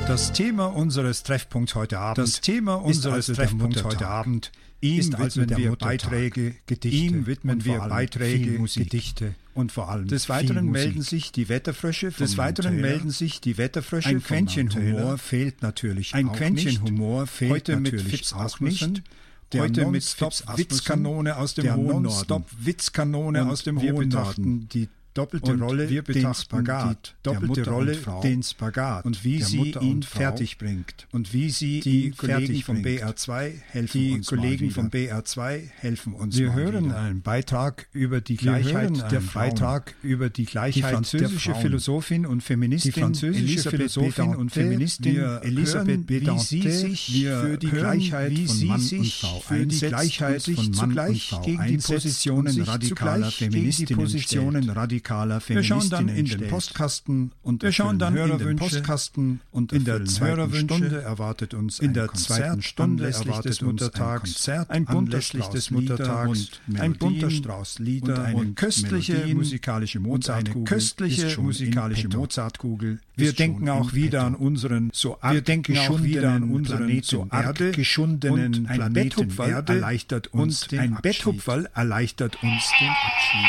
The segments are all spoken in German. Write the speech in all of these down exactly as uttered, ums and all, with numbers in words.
Das Thema unseres Treffpunkts heute Abend, das Thema unseres also Treffpunkts heute Abend, ihm ist also widmen wir Muttertag. Beiträge, Gedichte, Ihm widmen und wir vor allem Beiträge, viel Musik. Gedichte und vor allem Des viel Weiteren Musik. melden sich die Wetterfrösche vom Des Weiteren Mount Taylor. melden sich die Wetterfrösche Ein vom Quäntchen Mount Taylor. Humor fehlt natürlich Ein auch Quäntchen nicht. Humor fehlt Heute mit natürlich Fips auch Asmussen, nicht. Der Heute mit Nonstop Fips Witzkanone aus dem der hohen Nonstop Norden. Witzkanone Und aus dem wir hohen betrachten Norden. die doppelte Und Rolle, wir den betrachten Spagat, die doppelte der Mutter Rolle, und Frau, den Spagat und wie der sie Mutter ihn und Frau, fertig bringt. und wie sie Die ihn Kollegen fertig vom B bringt. R zwei helfen Die uns Kollegen mal vom wieder. B R zwei helfen uns Wir mal hören wieder. einen Beitrag über die Wir Gleichheit hören der einen Frauen. Beitrag über die Gleichheit Die französische der Frauen. Philosophin und Feministin Die französische Elisabeth Philosophin Bedante, und Feministin wir Elisabeth hören, wie Bedante, sie sich wir für die hören, Gleichheit wie von sie Mann sich und Frau für die einsetzt Gleichheit und sich von Mann zugleich und Frau gegen die einsetzt Positionen und sich radikaler zugleich gegen die Feministinnen Positionen stellt. radikaler Wir Feministinnen schauen dann in den stellt. Postkasten und Wir schauen dann in den Hörerwünsche. Postkasten und In der erfüllen zweiten Hörerwünsche. Stunde erwartet uns In ein der Konzert zweiten Stunde anlässlich erwartet des uns ein Muttertags, Konzert ein bunter anlässlich Strauß des Lieder Muttertags, und ein bunter Melodien Strauß Lieder und eine und köstliche Melodien musikalische und eine Mozartkugel köstliche ist schon musikalische in petto. Mozartkugel. Wir ist denken schon auch in wieder petto. an unseren so arg Wir denken auch wieder an geschundenen unseren Planeten so arg Erde geschundenen und ein Planeten Betthupferl Erde erleichtert uns und den ein Abschied. Betthupferl erleichtert uns den Abschied.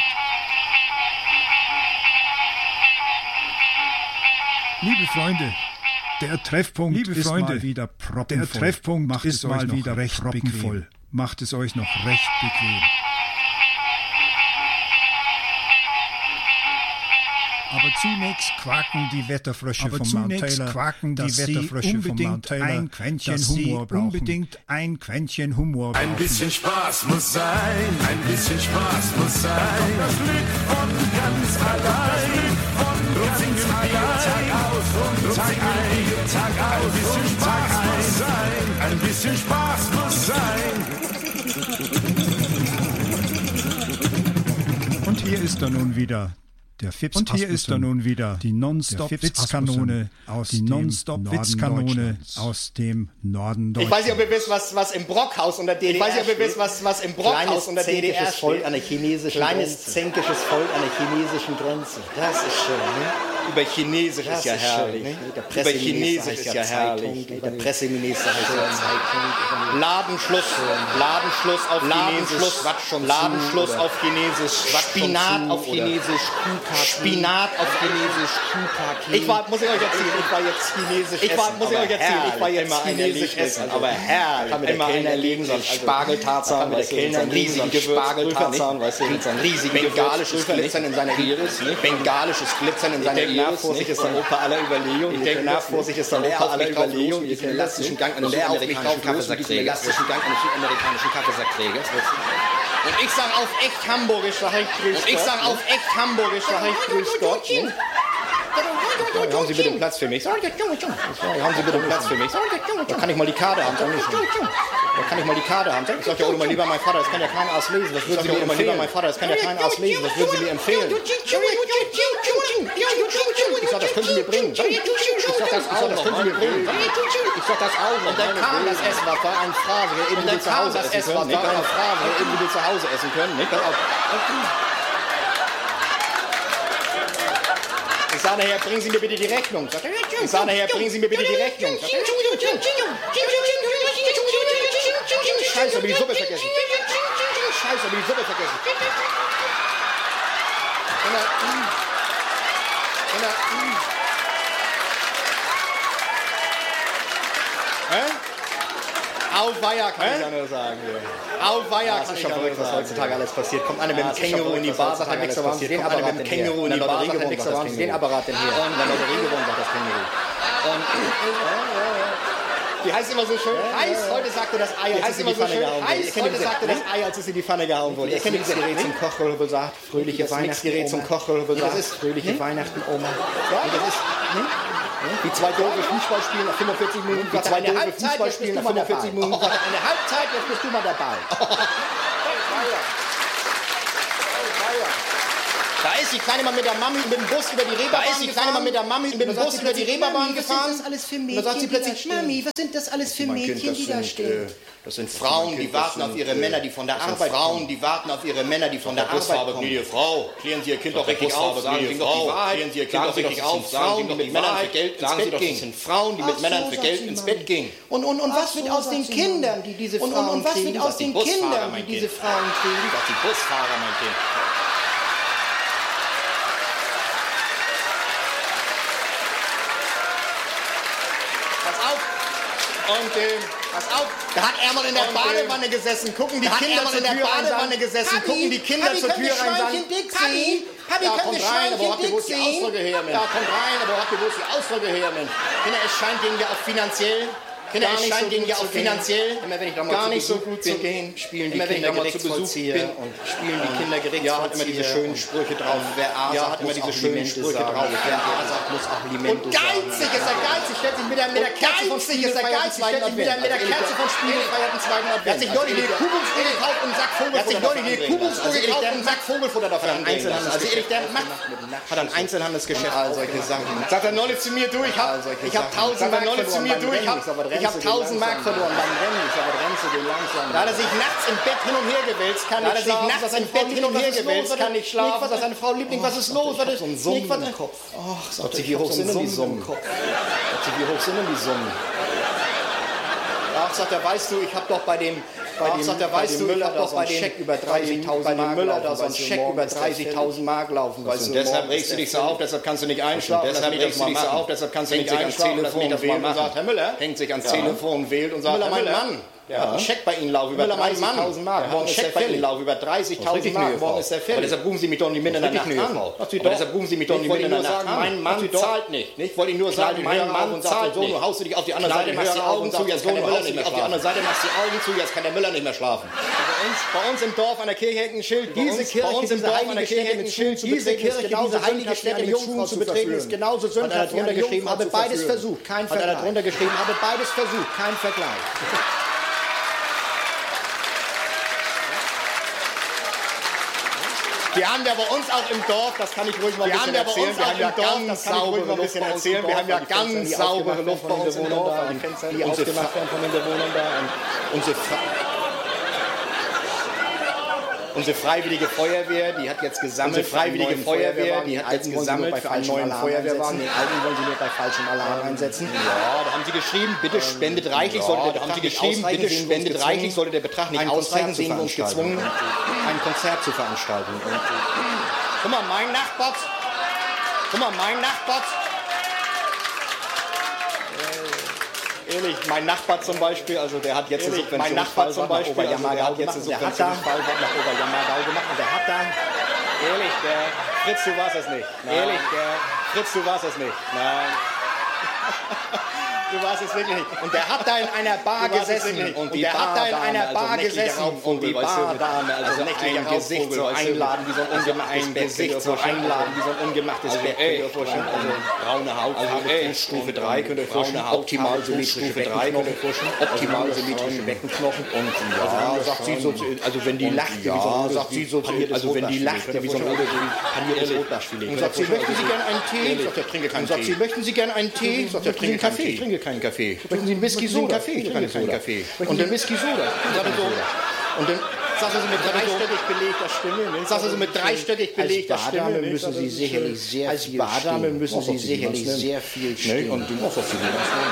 Liebe Freunde, der Treffpunkt Liebe ist Freunde, mal wieder proppenvoll. Der Treffpunkt macht ist es euch mal noch wieder recht proppenvoll. bequem. Macht es euch noch recht bequem. Aber zunächst quaken die Wetterfrösche Aber vom Mount zunächst Taylor, quaken die dass sie Wetterfrösche vom unbedingt Mount Taylor, ein Quäntchen dass sie Humor brauchen. unbedingt ein Quäntchen Humor brauchen. Ein bisschen Spaß muss sein, ein bisschen Spaß muss sein. Das Glück von ganz allein. Und singen wir Tag aus und Tag ein, Tag aus. Ein bisschen Spaß muss sein, ein bisschen Spaß muss sein. Und hier ist er nun wieder, der Fips Und hier ist er nun wieder, die Nonstop-Witzkanone aus die dem Nonstop-Witzkanone Norden aus dem Norden Ich Deutschlands. weiß nicht, ob ihr wisst, was, was im Brockhaus unter D D R Ich weiß nicht, ob ihr steht. wisst, was, was im Brockhaus unter D D R zänkisches Volk steht. an der chinesischen Kleines, Grenze. zänkisches Volk an der chinesischen Grenze. Das ist schön, ne? Über Chinesisch Das ist ja ist herrlich. schön, Ne? ne? Der Über Presseminister Chinesisch heißt ist ja ja herrlich. Zeitung, der Presseminister heißt ja Zeitung. Ladenschluss, Ladenschluss auf Chinesisch, Quatsch schon zu, Ladenschluss oder? auf Chinesisch, Spinat Quatsch schon zu, auf oder Chinesisch, Kuhkaki. Spinat auf Chinesisch, Kuhkaki. Ich war, muss ich euch erzählen, ich war jetzt Chinesisch Ich war- essen. muss ich aber euch erzählen, ich war herrlich. jetzt immer ein Chinesisch Erlebnis, essen, also aber herrlich. Kann mir der Immer Kellner ein legen, so ein Erlebnis, also Spargeltarzan, kann mir der weißt du, Kellner so einen legen, so riesigen einen Spargeltarzan, Gewürzprüfer, weißt du, mit so einem riesigen bengalisches Gewürzprüfer, Glitzern in seiner Iris, nicht? bengalisches Glitzern in seiner denke nach, Iris, Vorsicht nicht? ist der Opa aller Überlegungen. Ich Ihr denke kennt nach, das, Vorsicht nicht? ist der Und er Opa auf aller mich drauf Überlegungen. los, Ihr kennt diesen das, elastischen nicht? Gang eines Und er auf mich südamerikanischen drauf los, Kaffeesackträgers. diesen elastischen Gang eines südamerikanischen Kaffeesackträgers. Und ich sag auf echt Hamburgisch, sag ich grüß Gott. Und ich sag auf echt Hamburgisch, sag ich grüß Gott. ne? Ja, haben Sie bitte Platz für mich? Ja, haben Sie bitte Platz für mich? Da kann ich mal die Karte haben. Da kann ich mal die Karte haben. Ich sag ja auch immer lieber mein Vater, das kann ja keiner auslesen. Was würden Sie mir immer lieber mein Vater, das kann ja keiner auslesen. Was würden Sie mir empfehlen? Ich sag, das können Sie mir bringen. Ich sag das auch, das können Sie mir bringen. Ich sag das auch. Und dann kam das Essen, was war eine Phrase, wer eben wieder zu Hause essen können. Nicht eine Phrase, wer eben wieder zu Hause essen können. Nicht? Ich sag nachher, bringen Sie mir bitte die Rechnung. Ich sag nachher, bringen Sie mir bitte die Rechnung. Scheiße, hab ich die Suppe vergessen. Scheiße, hab ich die Suppe vergessen. Und da, mm. Und da, mm. Hä? Auweia, kann ich ja nur sagen. Auweia, kann ich ja nur sagen. Was heutzutage alles passiert. Kommt einer mit Ja, dem das ist schon Känguru in die verrückt, was Bar, sagt er, heutzutage nix, alles aber haben Sie passiert. den Kommt einer Apparat mit dem denn her? Känguru in die In der Bar, Lotterie sagt er, gewonnen, nix, sagt aber das haben Sie den Känguru. Apparat denn her? Und in der Lotterie gewonnen, sagt das Känguru. Die heißt immer so schön, heiß, heute sagte das Ei, als es in die Pfanne gehauen wurde. Heiß, heute sagte das Ei, als es in die Pfanne gehauen wurde. Ihr kennt das dieses Gerät zum Kochrübel sagt, fröhliche Das Weihnachten, Mixgerät zum Oma. Kochrübel Ja, sagt, das ist fröhliche Weihnachten, Oma. Ja, Und das ist, ne? Die zwei doofe Fußball spielen nach fünfundvierzig Minuten. Die zwei Eine doofe Halbzeit, Fußball jetzt spielen bist nach du mal fünfundvierzig dabei. Minuten. Eine Halbzeit, jetzt bist du mal dabei. Da ist die Kleine mal mit der Mami mit dem Bus über die Reeperbahn gefahren. Da ist die Kleine mal mit der Mami mit dem Bus über die Reeperbahn gefahren. Was sind das alles für Mädchen, da sagt sie plötzlich, die da Mami, was sind das alles für Mädchen, die da stehen? Das sind Frauen, die warten auf ihre Männer, die von der Arbeit kommen. Frauen, die warten auf ihre Männer, die von der Arbeit kommen. Gnädige Frau, klären Sie Ihr Kind doch richtig auf, sagen Sie doch die Wahrheit. Klären Sie Ihr Kind doch richtig auf, Frauen, die mit Männern für Geld ins Bett gingen. Das sind Frauen, die mit Männern für Geld ins Bett gingen. Und, und, und was wird aus den Kindern, die diese Frauen kriegen? Und was wird aus den Kindern, die diese Frauen kriegen? Sagt die Busfahrer, mein Kind. Pass auf. Und, äh, pass auf. Da hat er mal in der Badewanne gesessen, gucken die Kinder in der Badewanne gesessen, gucken die Kinder zur Tür rein und sagen, Papi, Papi, ja, können kommt wir rein, aber Schweinchen habt ihr dick bloß die sehen? Ausdrücke her, Mensch. Ja, kommt rein, aber habt ihr bloß die Ausdrücke her, Mensch. Kinder, es scheint denen ja auch finanziell, Kinder, es scheint denen ja auch finanziell immer wenn ich da mal gar zu nicht so Besuch gut bin, zu gehen, spielen die immer wenn ich Kinder da mal zu Besuch Gerichtsvollzieher bin und spielen die Kinder Gerichtsvollzieher. Ja, hat immer diese schönen Sprüche drauf. Wer A Ja, sagt, hat immer muss diese auch schönen Limente Sprüche sagen. drauf. Wer A sagt, muss auch Limente Und geizig ist er geizig, stellt sich mit der, mit der Kerze von Geizig ist er Spiegelfeier geizig, stellt sich mit der, mit der Kerze von Spiegelfeier am zweiten Advent. Er hat sich neulich eine Kugelschule gekauft und einen Sack Vogelfutter. Er hat sich neulich eine Kugelschule gekauft und einen Sack Vogelfutter davon anbringen. Also ehrlich, der macht, hat ein Einzelhandelsgeschäft. All solche Sachen. Sagt er neulich zu mir, du, ich hab, ich hab tausend Mark verloren. Zu mir, du, ich hab, ich hab tausend Mark verloren beim Rennen. Aber Grenze, den langsam. Da hat er sich nachts im Bett hin und her gewälzt, kann nicht schlafen. Da hat er sich nachts im Bett hin und her gewälzt, kann nicht schlafen. Was ist seine Frau Liebling, was ist los? Was ist so ein Summen im Kopf? Ach, sagt sie, wie hoch sind denn die Summen? Sagt sie, wie hoch sind denn die Summen? Ach, sagt er, weißt du, ich hab doch bei dem Bei dem, sagt er, weißt du, Müller da so einen Scheck über dreißigtausend Mark Müller da so einen Scheck über dreißigtausend Mark laufen, weißt du. Und deshalb regst du dich so auf, deshalb kannst du nicht einschlafen. Deshalb regst du dich so auf, deshalb kannst du nicht einschlafen. Telefon wählen und sagt, Herr Müller, hängt sich ans Telefon, wählt und sagt, Herr Müller, mein Mann. Ja, ein Scheck bei Ihnen laufen über dreißigtausend Mark. Morgen ist Scheck bei Ihnen laufen über dreißigtausend Mark. Morgen ist der fällig. Deshalb rufen Sie mich doch nicht mitten in der Nacht an. Deshalb rufen Sie mich doch nicht mitten in der Nacht an. Mein Mann zahlt nicht. Ich wollte Ihnen nur sagen, mein Mann zahlt nicht. Du haust du dich auf die andere Seite, machst die Augen zu, jetzt kann der Müller nicht mehr schlafen. Auf die andere Seite machst die Augen zu, jetzt kann der Müller nicht mehr schlafen. Bei uns im Dorf an der Kirche hängt ein Schild. Diese Kirche, bei uns im Dorf an der Kirche hängt ein Schild. Diese Kirche, diese heilige Stätte mit Jungfrau zu betreten, ist genauso sündhaft. Hat er darunter geschrieben, habe beides versucht, kein Vergleich. Hat er darunter geschrieben, habe beides versucht, kein Vergleich. Wir haben ja bei uns auch im Dorf, das kann ich ruhig mal ein bisschen erzählen, wir haben ja ganz saubere Luft bei uns im Dorf. Wir haben ja ganz saubere Luft bei uns im Dorf. Die aufgemacht werden von den Bewohnern da. Und unsere Unsere freiwillige Feuerwehr, die hat jetzt gesammelt. Unsere freiwillige Feuerwehr, die hat jetzt gesammelt für einen neuen Feuerwehrwagen. Den alten wollen sie nur bei falschem Alarm einsetzen. Ja, da haben sie geschrieben, bitte spendet reichlich, sollte der Betrag nicht ausreichen, bitte spendet reichlich, sollte der Betrag nicht ausreichen, sehen wir uns gezwungen, ein Konzert zu veranstalten. Und, guck mal, mein Nachbar, guck mal, mein Nachbar, Ehrlich, mein Nachbar zum Beispiel, also der hat jetzt Ehrlich, mein Nachbar zum Beispiel, also der hat jetzt eine Subventionsfallwort nach Oberjammergau gemacht und der hat da, ehrlich, der Fritz, du warst es nicht. Nein. Ehrlich, der Fritz, du warst es nicht. Nein. Du warst es wirklich nicht. Und der hat da in einer Bar gesessen. Und der hat da in einer Bar gesessen. Und die Bardame, also ein Gesicht so einladen, wie so ein ungemachtes Gesicht so einladen, wie so ein ungemachtes Bett. Also braune Hautfarbe, Stufe drei, könnt ihr vorstellen, optimal symmetrische Beckenknochen, optimal symmetrische Beckenknochen. Und ja, sagt sie so, also wenn die lacht, wie so ein sagt sie so, also wenn die lacht, wie so ein paniertes Rotbarschfilet. Und sagt sie, möchten Sie gerne einen Tee? Sagt er, trinke keinen Tee. Sagt sie, möchten Sie gerne einen Tee? Sagt er, trinke keinen Tee. Trinke keinen Kaffee. Möchten Sie einen Whisky Soda? Kaffee? Ich trinke keinen Kaffee. Und den Whisky Soda. Und dann sagst du so mit dreistöckig belegter Stimme. Sagst du so mit dreistöckig belegter Stimme. Als Badame müssen Sie sicherlich sehr viel stehen. Als Badame müssen Sie sicherlich sehr viel stehen. Und du machst auf die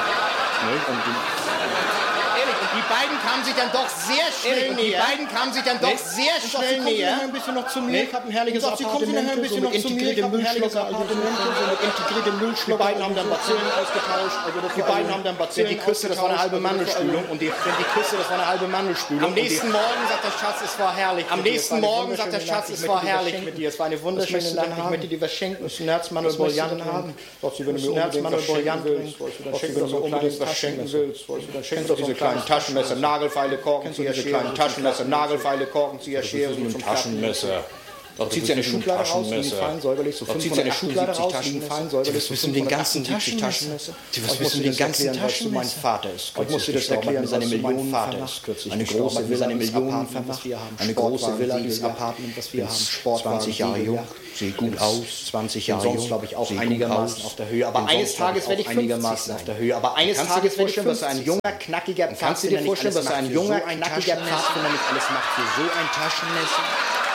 Die beiden kamen sich dann doch sehr schnell näher. Die beiden kamen sich dann doch sehr schnell näher. Ein bisschen noch zu mir. Ich habe ein herrliches Appartement. Sie kommen ein bisschen noch zu mir. Ich habe ein herrliches Appartement. So mit integriertem Müllschlucker. Die beiden haben dann Bazillen ausgetauscht. Die beiden haben dann Bazillen Die Küste, das war eine halbe Mandelspülung. Und die Küste, das war eine halbe Mandelspülung. Am nächsten Morgen sagt der Schatz, es war herrlich. Am nächsten Morgen sagt der Schatz, es war herrlich mit dir. Es war eine wunderschöne Nacht. Ich möchte dir was schenken. Ein Herzmann Brillanten haben. Doch, sie, wenn du mir unbedingt was schenken willst, dann schenk mir unbedingt was schenken willst, dann schenk doch diese kleinen Taschenmesser, Nagelfeile, Korkenzieher, diese kleinen Taschenmesser, Nagelfeile, Korkenzieher, Schere, so ein Taschenmesser. Da zieht sie eine Schublade raus, und fallen säuberlich so fünfhundertachtundsiebzig Taschenmesser. Die wissen den ganzen Taschenmesser. Die wissen den ganzen Taschenmesser. Mein Vater ist kürzlich gestorben, hat mir seine Millionen vermacht. Eine große Villa, eine Millionen vermacht. Eine große Villa, dieses Apartment, was wir haben. Sport, zwanzig Jahre jung, sieht gut aus. zwanzig Jahre jung, sonst glaube ich auch einigermaßen auf der Höhe. Aber eines Tages werde ich einigermaßen auf der Höhe. Aber eines Tages werde ich fünfzig. Ein junger, knackiger Pfadfinder. Kannst du dir vorstellen, was ein junger, knackiger Pfadfinder nicht alles macht für so ein Taschenmesser?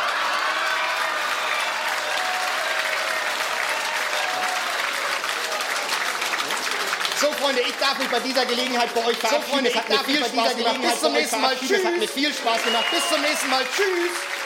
So, Freunde, ich darf mich bei dieser Gelegenheit bei euch verabschieden. So, Freunde, es hat mir viel Spaß gemacht. Bis zum nächsten Mal. Tschüss. Es hat mir viel Spaß gemacht. Bis zum nächsten Mal. Tschüss.